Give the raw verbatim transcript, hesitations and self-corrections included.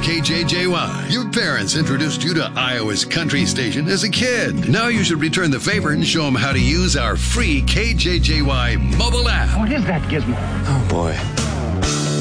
K J J Y. Your parents introduced you to Iowa's country station as a kid. Now you should return the favor and show them how to use our free K J J Y mobile app. What is that gizmo? Oh, boy.